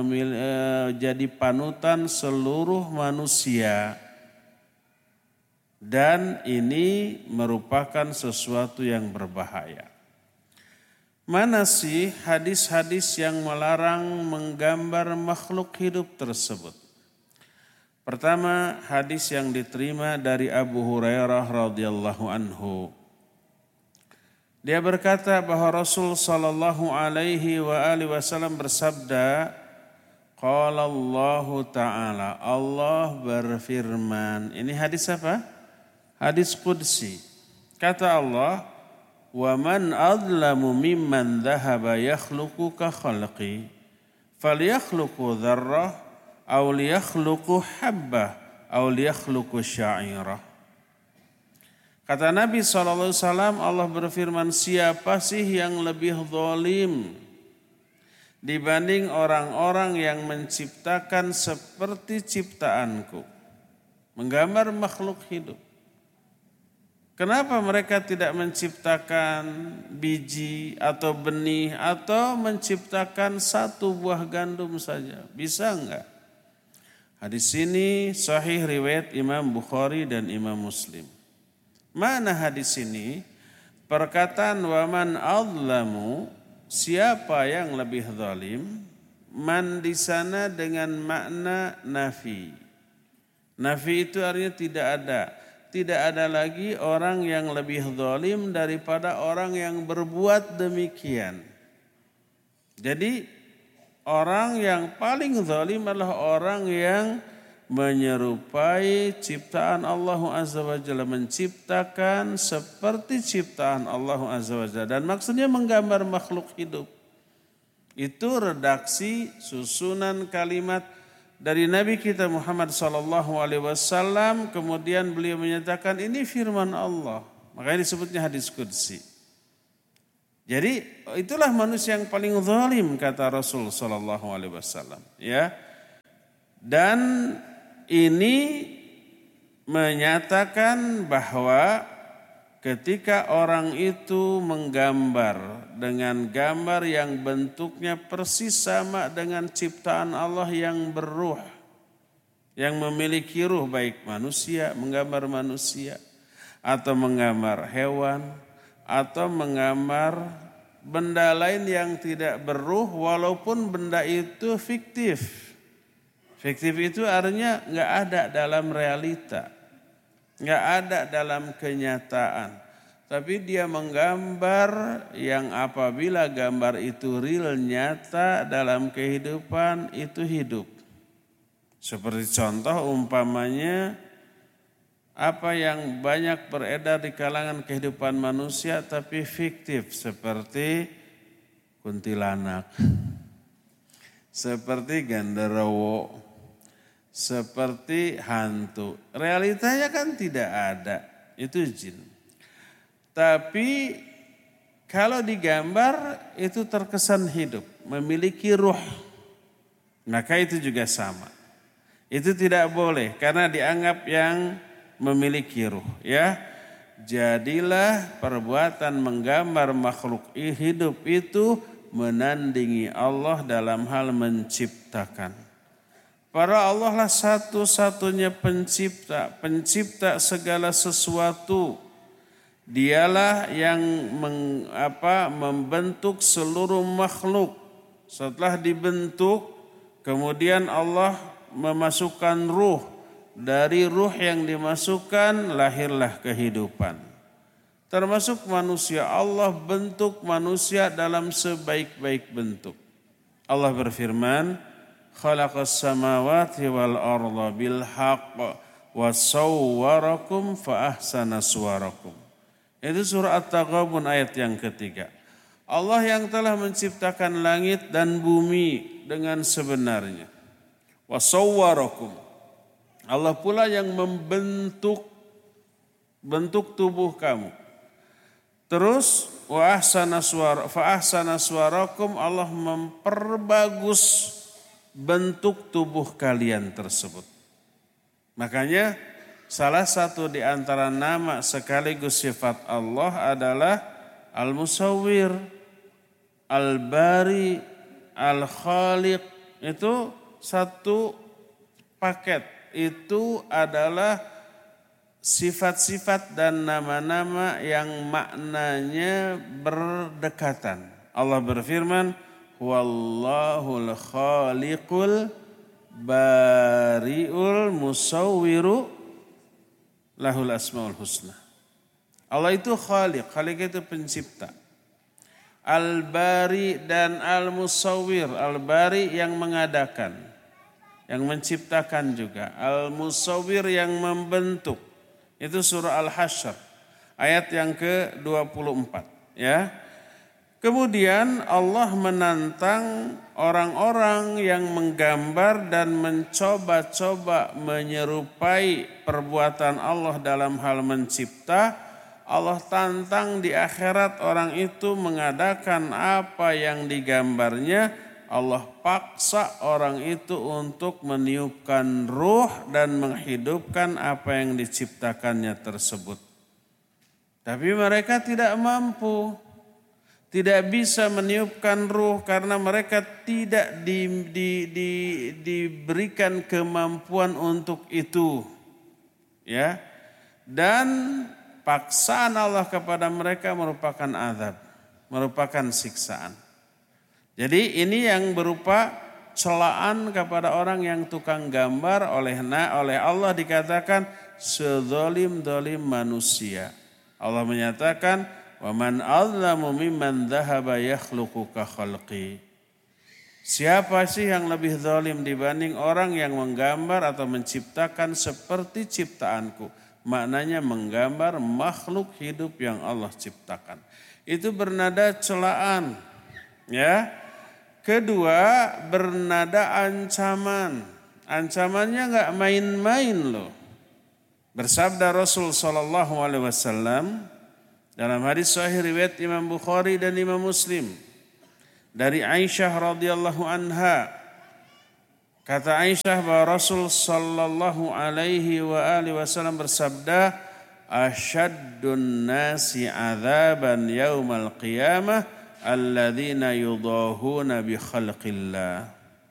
jadi panutan seluruh manusia. Dan ini merupakan sesuatu yang berbahaya. Mana sih hadis-hadis yang melarang menggambar makhluk hidup tersebut? Pertama, hadis yang diterima dari Abu Hurairah radhiyallahu anhu. Dia berkata bahwa Rasul sallallahu alaihi wasallam bersabda, qala Allah Ta'ala, Allah berfirman. Ini hadis apa? Hadis qudsi. Kata Allah, wa man adlamu mimman dhahaba yakhluqu ka khalqi falyakhluqu dzarrah aw liyakhluqu habbah aw liyakhluqu sya'irah. Kata Nabi SAW, Allah berfirman, siapa sih yang lebih zalim dibanding orang-orang yang menciptakan seperti ciptaanku, menggambar makhluk hidup. Kenapa mereka tidak menciptakan biji atau benih atau menciptakan satu buah gandum saja? Bisa enggak? Hadis ini sahih riwayat Imam Bukhari dan Imam Muslim. Mana hadis ini? Perkataan waman adlamu, siapa yang lebih zalim? Man di sana dengan makna nafi. Nafi itu artinya tidak ada. Tidak ada lagi orang yang lebih zalim daripada orang yang berbuat demikian. Jadi orang yang paling zalim adalah orang yang menyerupai ciptaan Allah Azza wa Jalla, menciptakan seperti ciptaan Allah Azza wa Jalla. Dan maksudnya menggambar makhluk hidup. Itu redaksi susunan kalimat dari Nabi kita Muhammad SAW. Kemudian beliau menyatakan ini firman Allah. Makanya disebutnya hadis qudsi. Jadi itulah manusia yang paling zalim kata Rasul sallallahu alaihi wasallam, ya. Dan ini menyatakan bahwa ketika orang itu menggambar dengan gambar yang bentuknya persis sama dengan ciptaan Allah yang berruh, yang memiliki ruh, baik manusia, menggambar manusia, atau menggambar hewan, atau menggambar benda lain yang tidak berruh walaupun benda itu fiktif. Fiktif itu artinya nggak ada dalam realita. Nggak ada dalam kenyataan. Tapi dia menggambar yang apabila gambar itu real, nyata dalam kehidupan itu hidup. Seperti contoh umpamanya apa yang banyak beredar di kalangan kehidupan manusia tapi fiktif. Seperti kuntilanak, seperti genderuwo, seperti hantu. Realitanya kan tidak ada, itu jin. Tapi kalau digambar itu terkesan hidup, memiliki ruh. Maka itu juga sama. Itu tidak boleh karena dianggap yang memiliki ruh, ya. Jadilah perbuatan menggambar makhluk hidup itu menandingi Allah dalam hal menciptakan. Para Allah lah satu-satunya pencipta segala sesuatu. Dialah yang membentuk seluruh makhluk. Setelah dibentuk, kemudian Allah memasukkan ruh. Dari ruh yang dimasukkan, lahirlah kehidupan. Termasuk manusia, Allah bentuk manusia dalam sebaik-baik bentuk. Allah berfirman, khalaqas samawati wal arda bil haqq wa sawwarakum fa ahsana suwarakum. Itu surah At-Taghabun ayat yang ketiga. Allah yang telah menciptakan langit dan bumi dengan sebenarnya. Wa sawwarakum. Allah pula yang membentuk tubuh kamu. Terus wa ahsana suwarakum, Allah memperbagus bentuk tubuh kalian tersebut. Makanya salah satu di antara nama sekaligus sifat Allah adalah Al-Musawwir, Al-Bari, Al-Khaliq. Itu satu paket. Itu adalah sifat-sifat dan nama-nama yang maknanya berdekatan. Allah berfirman, Wallahul khaliqul bari'ul musawwiru lahul asmaul husna. Allah itu khaliq. Khaliq itu pencipta. Al-bari dan al-musawwir. Al-bari yang mengadakan, yang menciptakan juga. Al-musawwir yang membentuk. Itu surah Al-Hasyr ayat yang ke-24, ya. Kemudian Allah menantang orang-orang yang menggambar dan mencoba-coba menyerupai perbuatan Allah dalam hal mencipta. Allah tantang di akhirat orang itu mengadakan apa yang digambarnya. Allah paksa orang itu untuk meniupkan ruh dan menghidupkan apa yang diciptakannya tersebut. Tapi mereka tidak mampu. Tidak bisa meniupkan ruh karena mereka tidak diberikan kemampuan untuk itu. Ya. Dan paksaan Allah kepada mereka merupakan azab, merupakan siksaan. Jadi ini yang berupa celaan kepada orang yang tukang gambar oleh Allah dikatakan sezalim-zalim manusia. Allah menyatakan wa man azlamu mimman dhahaba yakhluqu ka khalqi. Siapa sih yang lebih zalim dibanding orang yang menggambar atau menciptakan seperti ciptaanku? Maknanya menggambar makhluk hidup yang Allah ciptakan. Itu bernada celaan, ya. Kedua, bernada ancaman. Ancamannya enggak main-main loh. Bersabda Rasul sallallahu alaihi wasallam, Dalam hadis sahih riwayat Imam Bukhari dan Imam Muslim dari Aisyah radhiyallahu anha, kata Aisyah bahwa Rasul sallallahu alaihi wa alihi wasallam bersabda, asyaddun nasi adzaban yaumal qiyamah alladzina yudahuna bi khalqillah.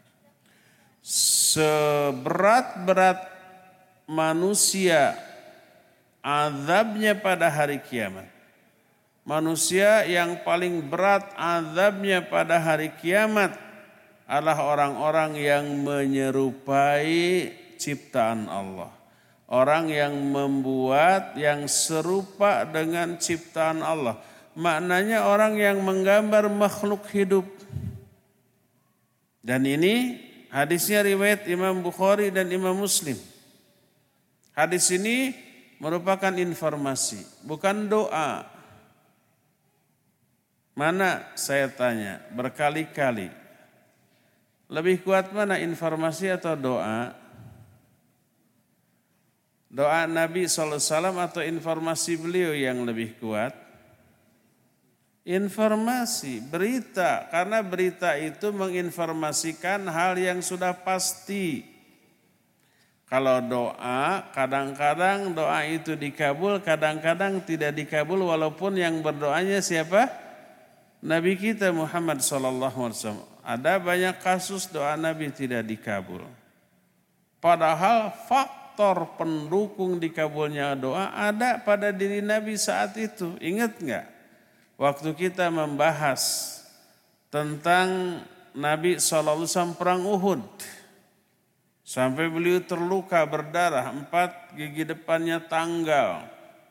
Seberat-berat manusia azabnya pada hari kiamat. Manusia yang paling berat azabnya pada hari kiamat adalah orang-orang yang menyerupai ciptaan Allah. Orang yang membuat yang serupa dengan ciptaan Allah. Maknanya orang yang menggambar makhluk hidup. Dan ini hadisnya riwayat Imam Bukhari dan Imam Muslim. Hadis ini merupakan informasi, bukan doa. Mana saya tanya berkali-kali, lebih kuat mana informasi atau doa? Doa Nabi SAW atau informasi beliau yang lebih kuat? Informasi, berita. Karena berita itu menginformasikan hal yang sudah pasti. Kalau doa, kadang-kadang doa itu dikabul, kadang-kadang tidak dikabul walaupun yang berdoanya siapa? Nabi kita Muhammad SAW. Ada banyak kasus doa Nabi tidak dikabul. Padahal faktor pendukung dikabulnya doa ada pada diri Nabi saat itu. Ingat enggak? Waktu kita membahas tentang Nabi SAW perang Uhud. Sampai beliau terluka berdarah, 4 gigi depannya tanggal.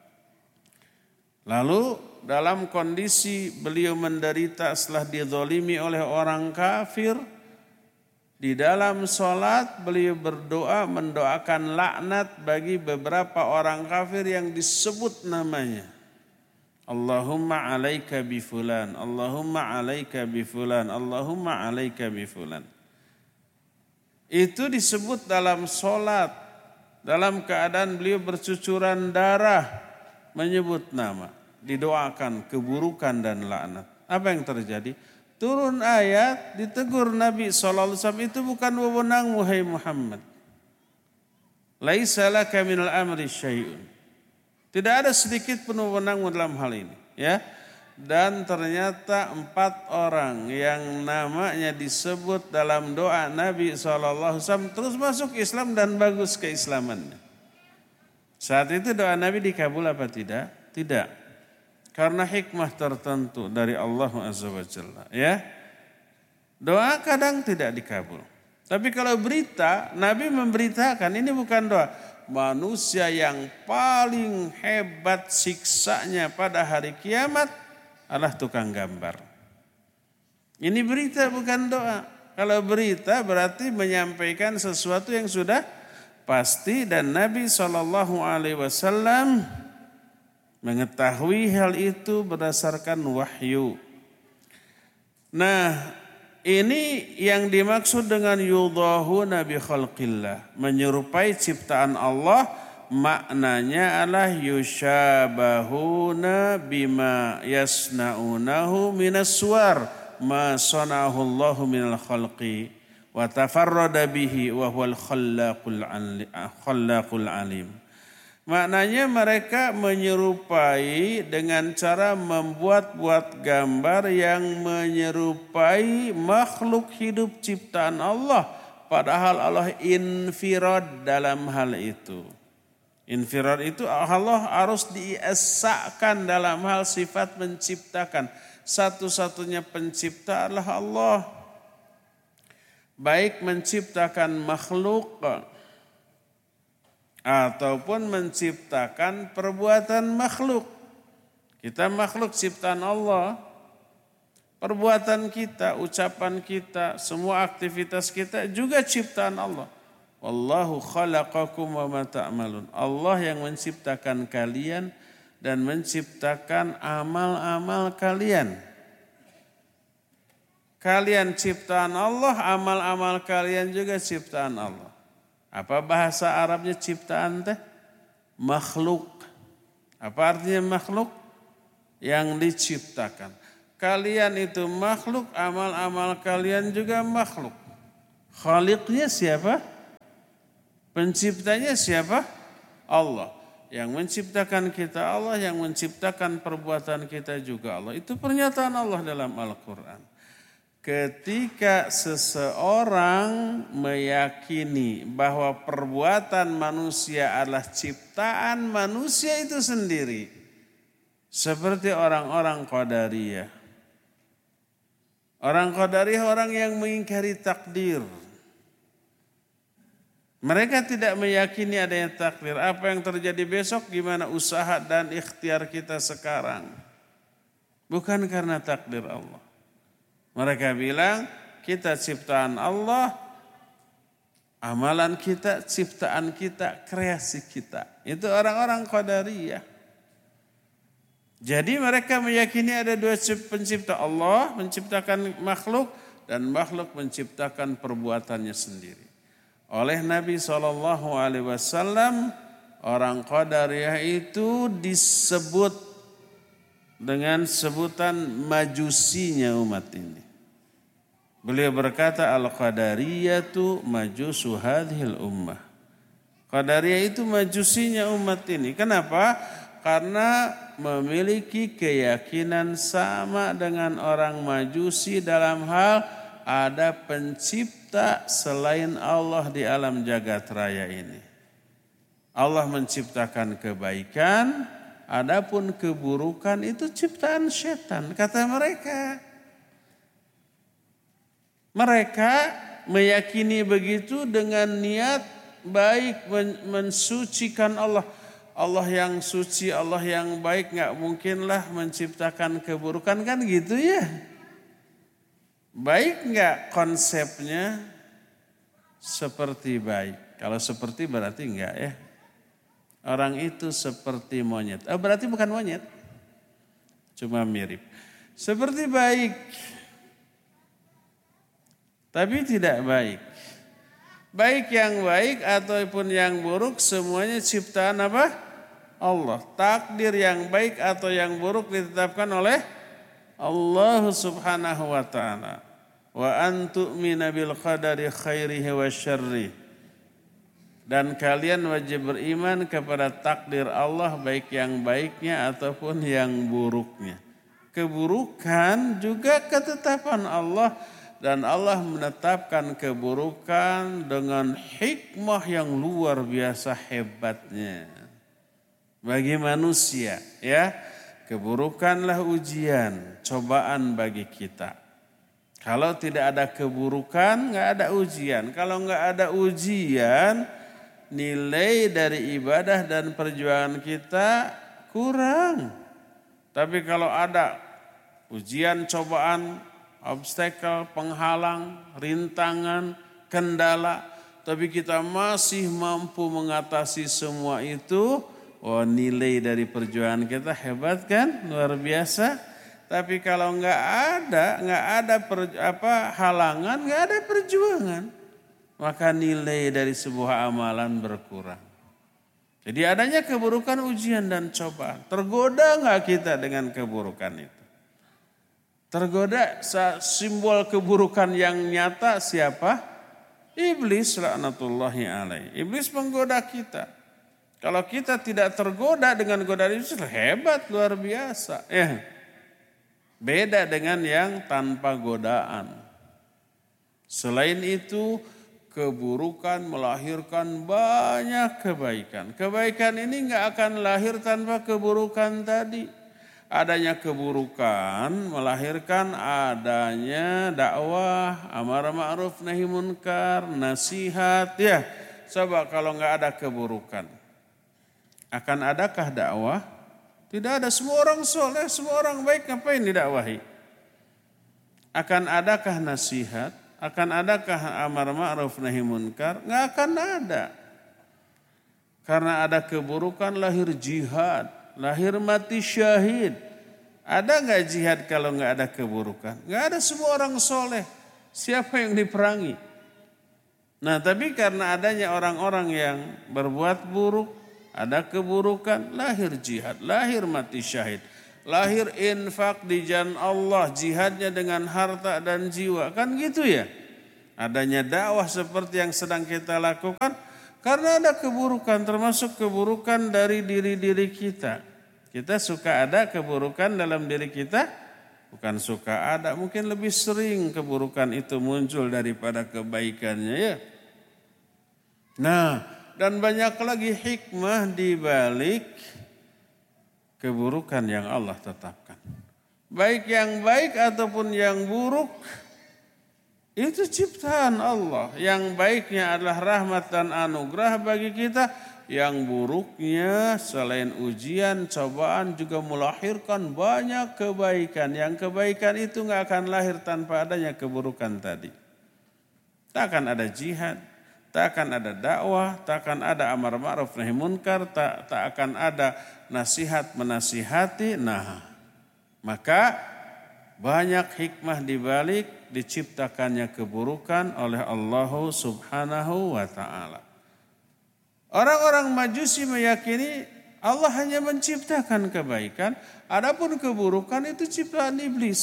Lalu dalam kondisi beliau menderita setelah dizalimi oleh orang kafir, di dalam sholat beliau berdoa mendoakan laknat bagi beberapa orang kafir yang disebut namanya. Allahumma alaika bi fulan, Allahumma alaika bi fulan, Allahumma alaika bi fulan. Itu disebut dalam sholat, dalam keadaan beliau bercucuran darah, menyebut nama, didoakan keburukan dan laknat. Apa yang terjadi? Turun ayat, ditegur Nabi SAW, itu bukan wewenang wahai Muhammad. Laisa laka minal amri syai'un. Tidak ada sedikit pun wewenang dalam hal ini. Ya. Dan ternyata 4 orang yang namanya disebut dalam doa Nabi SAW terus masuk Islam dan bagus keislamannya. Saat itu doa Nabi dikabul apa tidak? Tidak. Karena hikmah tertentu dari Allah Azza wa Jalla. Ya. Doa kadang tidak dikabul. Tapi kalau berita, Nabi memberitakan ini bukan doa. Manusia yang paling hebat siksanya pada hari kiamat adalah tukang gambar. Ini berita bukan doa. Kalau berita berarti menyampaikan sesuatu yang sudah pasti dan Nabi SAW mengetahui hal itu berdasarkan wahyu. Nah, ini yang dimaksud dengan yudahuna bi khalqillah, menyerupai ciptaan Allah. Maknanya adalah yushabahuna bima yasna'unahu minas suwar ma sana'ahu Allahu minal khalqi wa tafarrada bihi wa huwal khallaqul alim. Maknanya mereka menyerupai dengan cara membuat-buat gambar yang menyerupai makhluk hidup ciptaan Allah. Padahal Allah infirad dalam hal itu. Infirad itu Allah harus diesakan dalam hal sifat menciptakan. Satu-satunya pencipta adalah Allah. Baik menciptakan makhluk ataupun menciptakan perbuatan makhluk. Kita makhluk ciptaan Allah. Perbuatan kita, ucapan kita, semua aktivitas kita juga ciptaan Allah. Wallahu khalaqakum wa ma ta'malun. Allah yang menciptakan kalian dan menciptakan amal-amal kalian. Kalian ciptaan Allah, amal-amal kalian juga ciptaan Allah. Apa bahasa Arabnya ciptaan teh? Makhluk. Apa artinya makhluk? yang diciptakan. Kalian itu makhluk, amal-amal kalian juga makhluk. Khaliqnya siapa? Penciptanya siapa? Allah. Yang menciptakan kita Allah, yang menciptakan perbuatan kita juga Allah. Itu pernyataan Allah dalam Al-Quran. Ketika seseorang meyakini bahwa perbuatan manusia adalah ciptaan manusia itu sendiri. Seperti orang-orang Qadariyah. Orang Qadariyah orang yang mengingkari takdir. Mereka tidak meyakini adanya takdir. Apa yang terjadi besok, gimana usaha dan ikhtiar kita sekarang. Bukan karena takdir Allah. Mereka bilang kita ciptaan Allah, amalan kita, ciptaan kita, kreasi kita. Itu orang-orang Qadariyah. Jadi mereka meyakini ada dua pencipta, Allah menciptakan makhluk dan makhluk menciptakan perbuatannya sendiri. Oleh Nabi SAW, orang Qadariyah itu disebut dengan sebutan majusinya umat ini. Beliau berkata, Al-Qadariyatu majusu hadhil ummah. Qadariyah itu majusinya umat ini. Kenapa? Karena memiliki keyakinan sama dengan orang majusi dalam hal ada pencipta selain Allah di alam jagat raya ini. Allah menciptakan kebaikan, adapun keburukan itu ciptaan setan, kata mereka. Mereka meyakini begitu dengan niat baik mensucikan Allah. Allah yang suci, Allah yang baik, gak mungkinlah menciptakan keburukan, kan gitu ya. Baik gak konsepnya? Seperti baik. Kalau seperti berarti enggak ya. Orang itu seperti monyet. Berarti bukan monyet. Cuma mirip. Seperti baik. Tapi tidak baik. Baik yang baik ataupun yang buruk semuanya ciptaan apa? Allah. Takdir yang baik atau yang buruk ditetapkan oleh Allah subhanahu wa ta'ala. Wa antu'mina bil qadari khairihi wa syarrihi. Dan kalian wajib beriman kepada takdir Allah baik yang baiknya ataupun yang buruknya. Keburukan juga ketetapan Allah. Dan Allah menetapkan keburukan dengan hikmah yang luar biasa hebatnya. Bagi manusia ya, keburukanlah ujian, cobaan bagi kita. Kalau tidak ada keburukan, gak ada ujian. Kalau gak ada ujian, nilai dari ibadah dan perjuangan kita kurang. Tapi kalau ada ujian, cobaan, obstacle, penghalang, rintangan, kendala, tapi kita masih mampu mengatasi semua itu, nilai dari perjuangan kita hebat kan, luar biasa. Tapi kalau nggak ada halangan, nggak ada perjuangan, maka nilai dari sebuah amalan berkurang. Jadi adanya keburukan, ujian dan cobaan. Tergoda nggak kita dengan keburukan itu? Tergoda, simbol keburukan yang nyata siapa? Iblis laknatullahi alaih. Iblis menggoda kita. Kalau kita tidak tergoda dengan godaan iblis, hebat, luar biasa. Beda dengan yang tanpa godaan. Selain itu, keburukan melahirkan banyak kebaikan. Kebaikan ini gak akan lahir tanpa keburukan tadi. Adanya keburukan melahirkan adanya dakwah, amar ma'ruf nahi munkar, nasihat. Ya, coba kalau nggak ada keburukan, akan adakah dakwah? Tidak ada. Semua orang soleh, semua orang baik, ngapain didakwahi? Akan adakah nasihat? Akan adakah amar ma'ruf nahi munkar? Nggak akan ada. Karena ada keburukan lahir jihad. Lahir mati syahid. Ada nggak jihad kalau nggak ada keburukan? Nggak ada, semua orang soleh. Siapa yang diperangi? Nah, tapi karena adanya orang-orang yang berbuat buruk, ada keburukan, lahir jihad, lahir mati syahid. lahir infak di jalan Allah, jihadnya dengan harta dan jiwa. Kan gitu ya. Adanya dakwah seperti yang sedang kita lakukan karena ada keburukan, termasuk keburukan dari diri-diri kita. Kita suka ada keburukan dalam diri kita, bukan suka ada, mungkin lebih sering keburukan itu muncul daripada kebaikannya ya. Nah, dan banyak lagi hikmah di balik keburukan yang Allah tetapkan. Baik yang baik ataupun yang buruk, itu ciptaan Allah. Yang baiknya adalah rahmat dan anugerah bagi kita. Yang buruknya selain ujian, cobaan juga melahirkan banyak kebaikan. Yang kebaikan itu gak akan lahir tanpa adanya keburukan tadi. Tak akan ada jihad, tak akan ada dakwah, tak akan ada amar ma'ruf nahi munkar, tak akan ada nasihat menasihati. Nah, maka banyak hikmah dibalik diciptakannya keburukan oleh Allah Subhanahu wa ta'ala. Orang-orang Majusi meyakini Allah hanya menciptakan kebaikan, adapun keburukan itu ciptaan iblis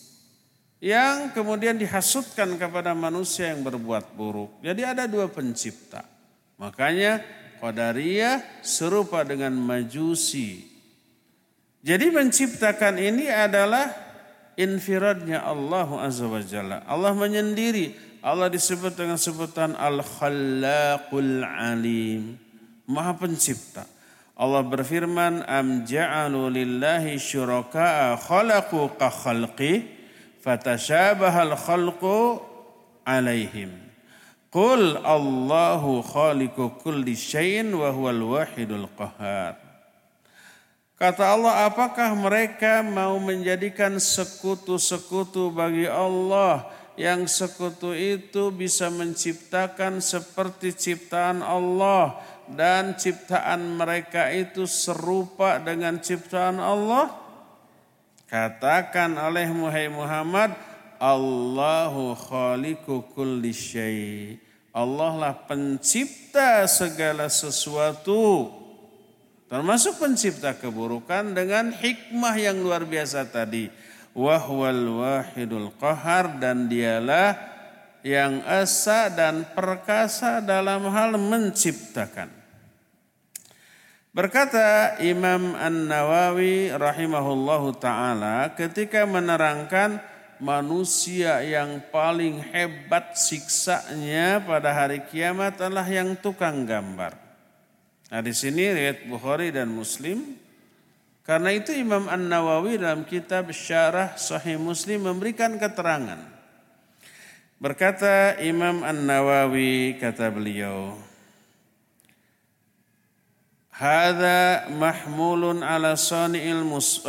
yang kemudian dihasutkan kepada manusia yang berbuat buruk. Jadi ada dua pencipta. Makanya Qadariyah serupa dengan Majusi. Jadi menciptakan ini adalah infiradnya Allah Azza wa Jalla. Allah menyendiri. Allah disebut dengan sebutan Al-Khallaqul Alim, Maha Pencipta. Allah berfirman, Am ja'alu lillahi syuraka'a khalaqu ka khalqi fatashabahal khalqu alaihim. Qul Allahu khaliqu kulli syai'in wa huwal wahidul qahhar. Kata Allah, apakah mereka mau menjadikan sekutu-sekutu bagi Allah, yang sekutu itu bisa menciptakan seperti ciptaan Allah dan ciptaan mereka itu serupa dengan ciptaan Allah? Katakan oleh Muhammad, Allahu khaliqu kulli syai'. Allah lah pencipta segala sesuatu. Termasuk pencipta keburukan dengan hikmah yang luar biasa tadi. Wahwal wahidul qahar, dan dialah yang esa dan perkasa dalam hal menciptakan. Berkata Imam An-Nawawi rahimahullahu ta'ala ketika menerangkan manusia yang paling hebat siksanya pada hari kiamat adalah yang tukang gambar. Nah di sini riwayat Bukhari dan Muslim. Karena itu Imam An-Nawawi dalam kitab Syarah Sahih Muslim memberikan keterangan. Berkata Imam An-Nawawi, kata beliau, Hadza mahmulun ala sani'is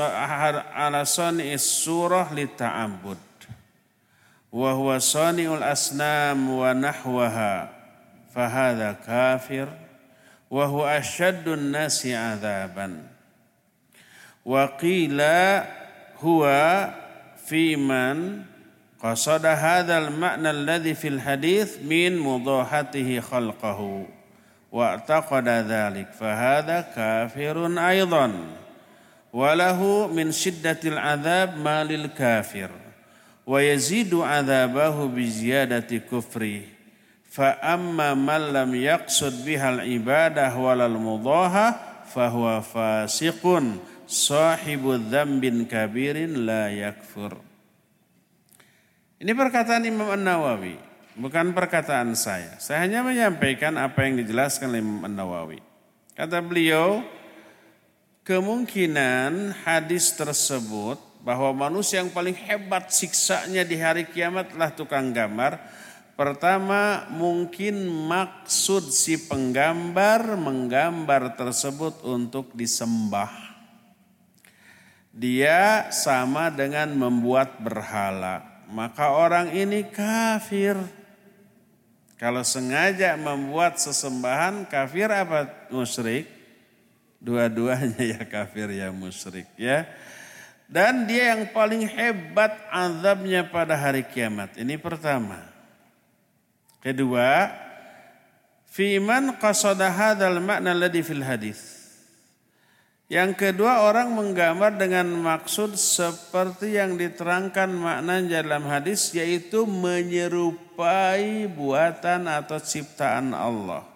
surah lita'abbud. Wa huwa sani'ul asnam wa nahwaha. Fahadha kafir. Wa huwa asyaddun nasi adzaban. Wa qila huwa fi man qasada hadzal ma'na alladhi fil hadits min mudahatihi khalqahu wa i'taqada dzalik fa hadza kafirun aidan wa lahu min shiddatil adzab ma lil kafir wa yazidu adzabahu bi ziyadati kufri fa amma man lam yaqsud bihal ibadah walal mudaha fa huwa fasiqun sahibu dzambin kabirin la yakfur. Ini perkataan Imam An-Nawawi, bukan perkataan saya. Saya hanya menyampaikan apa yang dijelaskan oleh Imam An-Nawawi. Kata beliau, kemungkinan hadis tersebut bahwa manusia yang paling hebat siksanya di hari kiamat adalah tukang gambar. Pertama, mungkin maksud si penggambar menggambar tersebut untuk disembah. Dia sama dengan membuat berhala. Maka orang ini kafir. Kalau sengaja membuat sesembahan, kafir apa musyrik? Dua-duanya ya kafir ya musyrik ya. Dan dia yang paling hebat azabnya pada hari kiamat. Ini pertama. Kedua, fi man qasada hadzal ma'na alladhi fil hadis. Yang kedua, orang menggambar dengan maksud seperti yang diterangkan makna dalam hadis, yaitu menyerupai buatan atau ciptaan Allah.